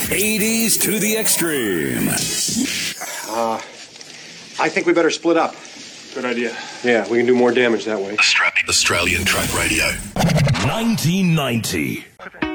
80s to the extreme. I think we better split up. Good idea. Yeah, we can do more damage that way. Australian Track Radio. 1990.